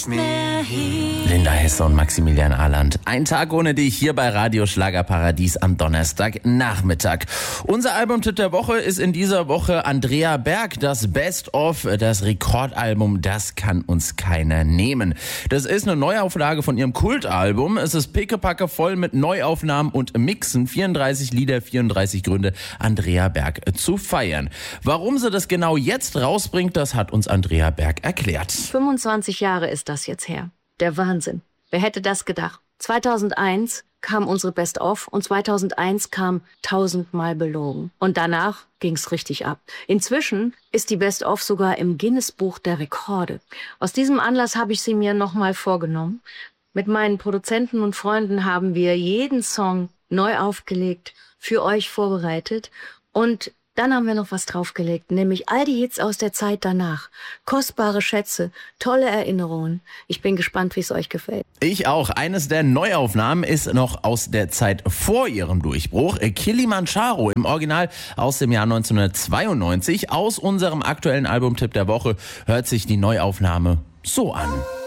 nicht mehr hin. Linda Hesse und Maximilian Ahland. Ein Tag ohne dich hier bei Radio Schlagerparadies am Donnerstagnachmittag. Unser Albumtipp der Woche ist in dieser Woche Andrea Berg. Das Best-of, das Rekordalbum, das kann uns keiner nehmen. Das ist eine Neuauflage von ihrem Kultalbum. Es ist pickepacke voll mit Neuaufnahmen und Mixen. 34 Lieder, 34 Gründe, Andrea Berg zu feiern. Warum sie das genau jetzt rausbringt, das hat uns Andrea Berg erklärt. 25 Jahre ist das jetzt her. Der Wahnsinn. Wer hätte das gedacht? 2001 kam unsere Best-of und 2001 kam 1000-mal belogen. Und danach ging's richtig ab. Inzwischen ist die Best-of sogar im Guinness-Buch der Rekorde. Aus diesem Anlass habe ich sie mir nochmal vorgenommen. Mit meinen Produzenten und Freunden haben wir jeden Song neu aufgelegt, für euch vorbereitet und dann haben wir noch was draufgelegt, nämlich all die Hits aus der Zeit danach. Kostbare Schätze, tolle Erinnerungen. Ich bin gespannt, wie es euch gefällt. Ich auch. Eines der Neuaufnahmen ist noch aus der Zeit vor ihrem Durchbruch. Kilimanjaro im Original aus dem Jahr 1992. Aus unserem aktuellen Albumtipp der Woche hört sich die Neuaufnahme so an.